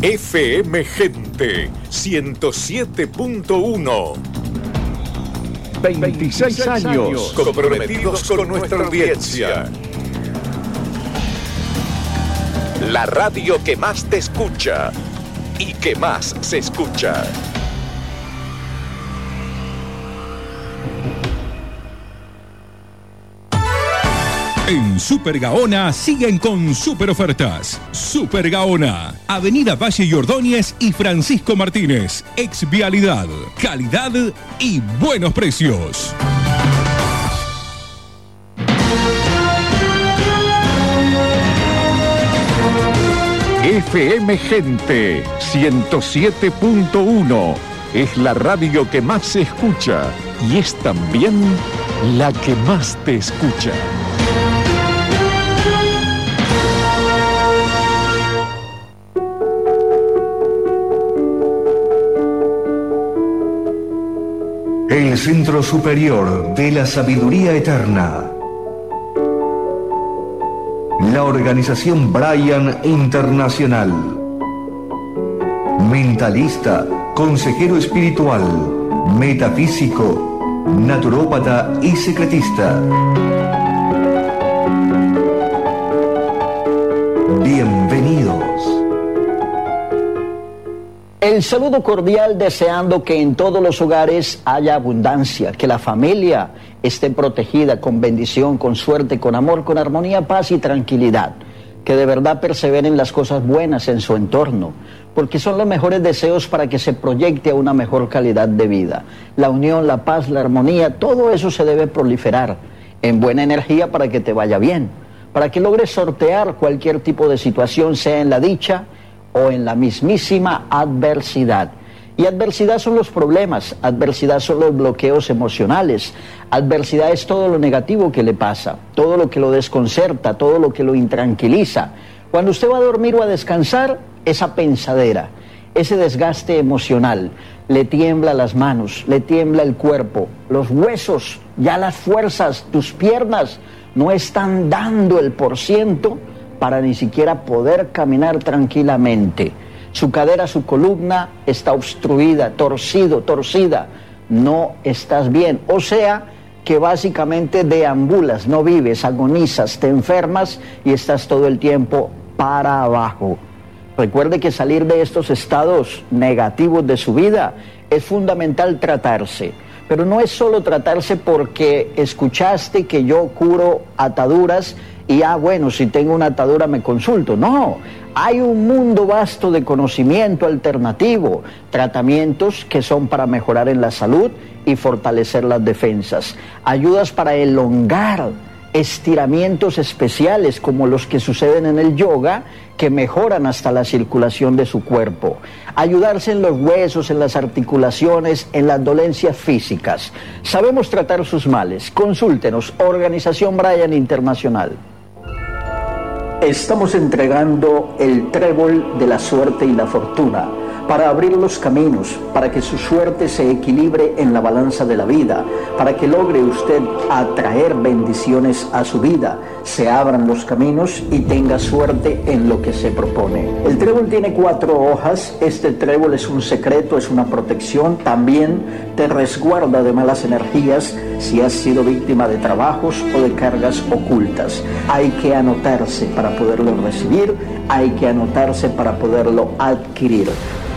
FM Gente 107.1. 26 años comprometidos con nuestra audiencia. La radio que más te escucha y que más se escucha. En Super Gaona siguen con super ofertas. Super Gaona, Avenida Valle y Ordóñez y Francisco Martínez. Ex Vialidad, calidad y buenos precios. FM Gente 107.1 es la radio que más se escucha y es también la que más te escucha. El Centro Superior de la Sabiduría Eterna. La organización Brian Internacional. Mentalista, consejero espiritual, metafísico, naturópata y secretista. Bienvenidos. El saludo cordial deseando que en todos los hogares haya abundancia, que la familia esté protegida con bendición, con suerte, con amor, con armonía, paz y tranquilidad. Que de verdad perseveren las cosas buenas en su entorno, porque son los mejores deseos para que se proyecte a una mejor calidad de vida. La unión, la paz, la armonía, todo eso se debe proliferar en buena energía para que te vaya bien, para que logres sortear cualquier tipo de situación, sea en la dicha o en la mismísima adversidad. Y adversidad son los problemas, adversidad son los bloqueos emocionales, adversidad es todo lo negativo que le pasa, todo lo que lo desconcerta, todo lo que lo intranquiliza. Cuando usted va a dormir o a descansar, esa pensadera, ese desgaste emocional, le tiembla las manos, le tiembla el cuerpo, los huesos, ya las fuerzas, tus piernas no están dando el % para ni siquiera poder caminar tranquilamente. Su cadera, su columna está obstruida, torcida, no estás bien. O sea, que básicamente deambulas, no vives, agonizas, te enfermas y estás todo el tiempo para abajo. Recuerde que salir de estos estados negativos de su vida es fundamental tratarse. Pero no es solo tratarse porque escuchaste que yo curo ataduras y bueno, si tengo una atadura me consulto. No, hay un mundo vasto de conocimiento alternativo, tratamientos que son para mejorar en la salud y fortalecer las defensas, ayudas para elongar, estiramientos especiales como los que suceden en el yoga, que mejoran hasta la circulación de su cuerpo, ayudarse en los huesos, en las articulaciones, en las dolencias físicas. Sabemos tratar sus males. Consúltenos, Organización Brian Internacional. Estamos entregando el trébol de la suerte y la fortuna para abrir los caminos, para que su suerte se equilibre en la balanza de la vida, para que logre usted atraer bendiciones a su vida, se abran los caminos y tenga suerte en lo que se propone. El trébol tiene 4 hojas, este trébol es un secreto, es una protección, también te resguarda de malas energías si has sido víctima de trabajos o de cargas ocultas. Hay que anotarse para poderlo recibir, hay que anotarse para poderlo adquirir.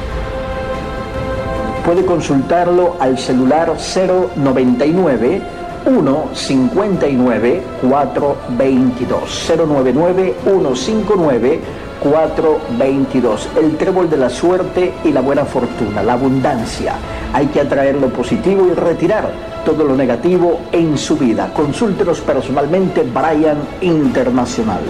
Puede consultarlo al celular 099 159 422 099 159 422. El trébol de la suerte y la buena fortuna, la abundancia. Hay que atraer lo positivo y retirar todo lo negativo en su vida. Consúltenos personalmente, Brian Internacional.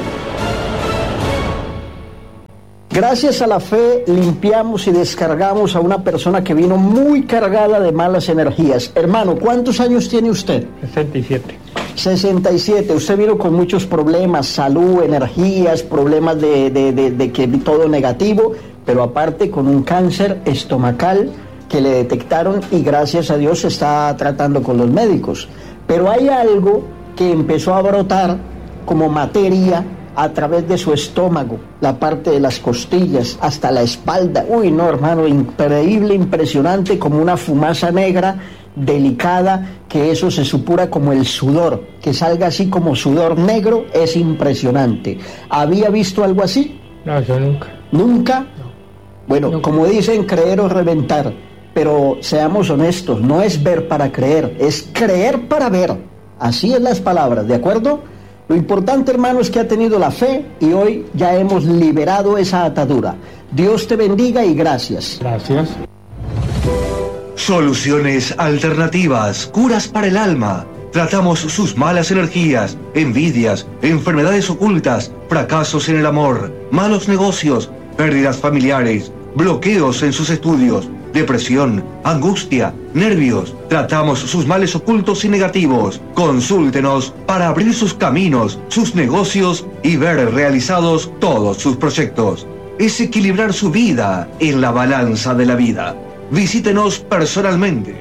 Gracias a la fe limpiamos y descargamos a una persona que vino muy cargada de malas energías. Hermano, ¿cuántos años tiene usted? 67. 67. Usted vino con muchos problemas, salud, energías, problemas de que todo negativo, pero aparte con un cáncer estomacal que le detectaron y gracias a Dios se está tratando con los médicos. Pero hay algo que empezó a brotar como materia a través de su estómago, la parte de las costillas, hasta la espalda. Uy, no, hermano, increíble, impresionante, como una fumaza negra, delicada, que eso se supura como el sudor, que salga así como sudor negro, es impresionante. ¿Había visto algo así? No, yo nunca. ¿Nunca? Bueno, Nunca. como dicen, creer o reventar, pero seamos honestos, no es ver para creer, es creer para ver. Así es las palabras, ¿de acuerdo? Lo importante, hermano, es que ha tenido la fe y hoy ya hemos liberado esa atadura. Dios te bendiga y gracias. Gracias. Soluciones alternativas, curas para el alma. Tratamos sus malas energías, envidias, enfermedades ocultas, fracasos en el amor, malos negocios, pérdidas familiares, bloqueos en sus estudios, depresión, angustia, nervios. Tratamos sus males ocultos y negativos. Consúltenos para abrir sus caminos, sus negocios y ver realizados todos sus proyectos. Es equilibrar su vida en la balanza de la vida. Visítenos personalmente.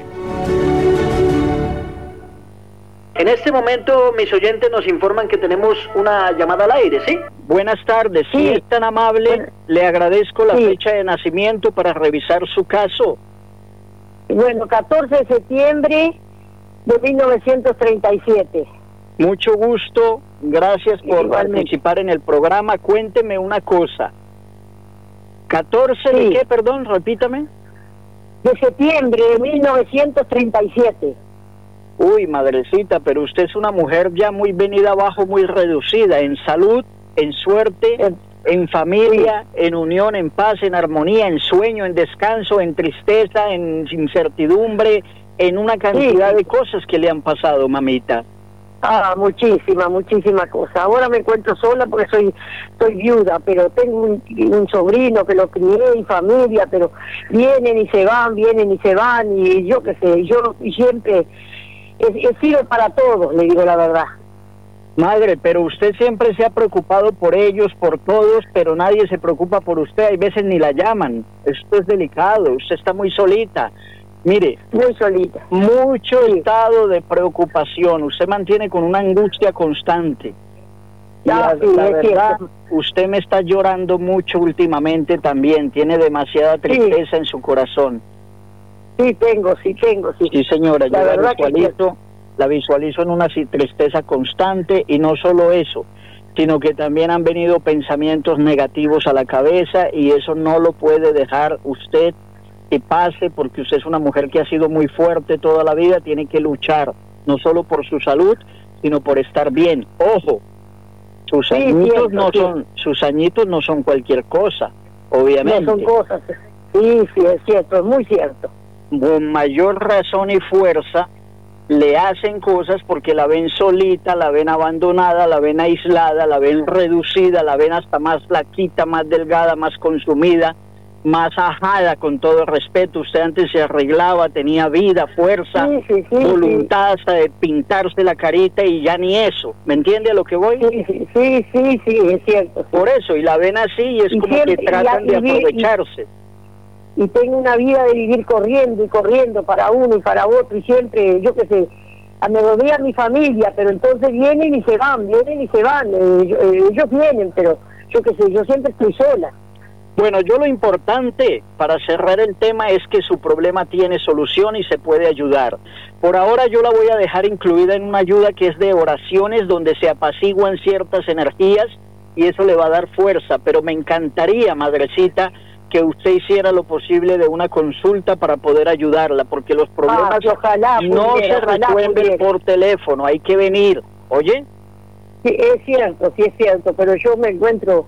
En este momento, mis oyentes nos informan que tenemos una llamada al aire, ¿sí? Buenas tardes, si es tan amable, le agradezco la fecha de nacimiento para revisar su caso. Bueno, 14 de septiembre de 1937. Mucho gusto, gracias por Igualmente. participar en el programa. Cuénteme una cosa. ¿14 de qué, perdón? Repítame. De septiembre de 1937. Uy, madrecita, pero usted es una mujer ya muy venida abajo, muy reducida en salud, en suerte, en familia, en unión, en paz, en armonía, en sueño, en descanso, en tristeza, en incertidumbre, en una cantidad de cosas que le han pasado, mamita. Ah, muchísima cosa. Ahora me encuentro sola porque soy viuda, pero tengo un sobrino que lo crié y familia, pero vienen y se van, y yo qué sé, yo siempre he sido para todos, le digo la verdad. Madre, pero usted siempre se ha preocupado por ellos, por todos, pero nadie se preocupa por usted, hay veces ni la llaman. Esto es delicado, usted está muy solita. Mire, muy solita. Mucho estado de preocupación, usted mantiene con una angustia constante. La verdad, usted me está llorando mucho últimamente también, tiene demasiada tristeza en su corazón. Sí, tengo. Sí, señora, yo verdad la visualizo en una tristeza constante, y no solo eso, sino que también han venido pensamientos negativos a la cabeza, y eso no lo puede dejar usted que pase, porque usted es una mujer que ha sido muy fuerte toda la vida, tiene que luchar, no solo por su salud, sino por estar bien. Ojo, sus añitos no son cualquier cosa, obviamente. No son cosas, sí, es cierto, es muy cierto. Con mayor razón y fuerza le hacen cosas porque la ven solita, la ven abandonada, la ven aislada, la ven reducida, la ven hasta más flaquita, más delgada, más consumida, más ajada, con todo respeto. Usted antes se arreglaba, tenía vida, fuerza, voluntad hasta de pintarse la carita, y ya ni eso. ¿Me entiende a lo que voy? Sí, es cierto. Por eso, y la ven así, y es como que tratan de aprovecharse. Y tengo una vida de vivir corriendo para uno y para otro, y siempre, yo qué sé, me rodea mi familia, pero entonces vienen y se van, ellos vienen, pero yo qué sé, yo siempre estoy sola. Bueno, yo lo importante para cerrar el tema es que su problema tiene solución y se puede ayudar. Por ahora yo la voy a dejar incluida en una ayuda que es de oraciones, donde se apaciguan ciertas energías, y eso le va a dar fuerza, pero me encantaría, madrecita, que usted hiciera lo posible de una consulta para poder ayudarla, porque los problemas no se resuelven por teléfono, hay que venir, ¿oye? Sí, es cierto, pero yo me encuentro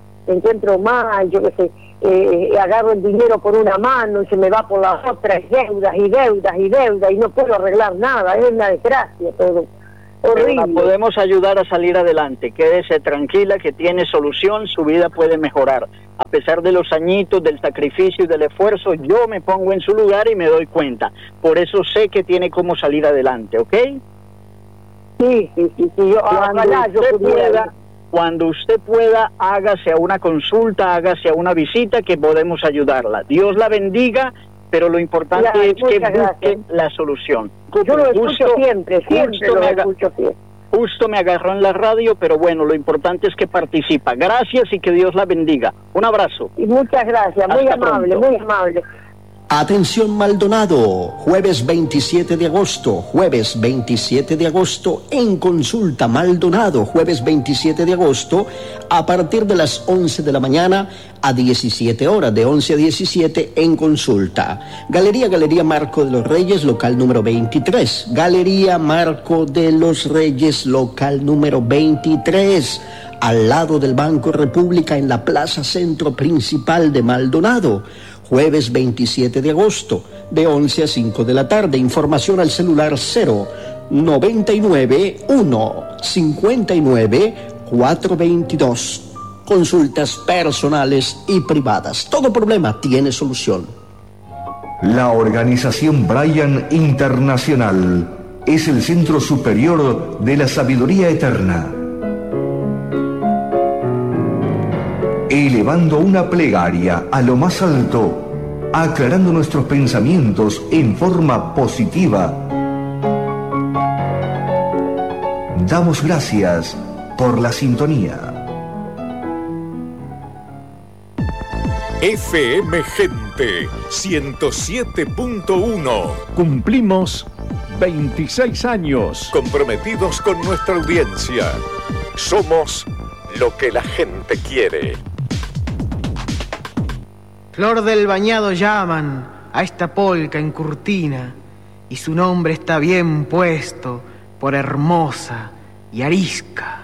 mal, yo qué sé, agarro el dinero por una mano y se me va por la otra, deudas, y no puedo arreglar nada, es una desgracia todo. Horrible. La podemos ayudar a salir adelante, quédese tranquila que tiene solución, su vida puede mejorar. A pesar de los añitos, del sacrificio y del esfuerzo, yo me pongo en su lugar y me doy cuenta. Por eso sé que tiene cómo salir adelante, ¿ok? Sí, cuando usted pueda, hágase a una consulta, hágase a una visita, que podemos ayudarla. Dios la bendiga, pero lo importante es que busque la solución. Yo lo escucho siempre lo escucho siempre. Justo me agarró en la radio, pero bueno, lo importante es que participa. Gracias y que Dios la bendiga. Un abrazo. Y muchas gracias, muy amable, muy amable. Atención Maldonado, jueves 27 de agosto, en consulta Maldonado, jueves 27 de agosto, a partir de las 11 de la mañana a 17 horas, de 11 a 17 en consulta. Galería Marco de los Reyes, local número 23. Galería Marco de los Reyes, local número 23. Al lado del Banco República en la Plaza Centro Principal de Maldonado. Jueves 27 de agosto, de 11 a 5 de la tarde. Información al celular 099 159 422. Consultas personales y privadas. Todo problema tiene solución. La organización Brian Internacional es el centro superior de la sabiduría eterna. Elevando una plegaria a lo más alto, aclarando nuestros pensamientos en forma positiva. Damos gracias por la sintonía. FM Gente 107.1. Cumplimos 26 años. Comprometidos con nuestra audiencia. Somos lo que la gente quiere. Flor del Bañado llaman a esta polca en Curtina, y su nombre está bien puesto por hermosa y arisca.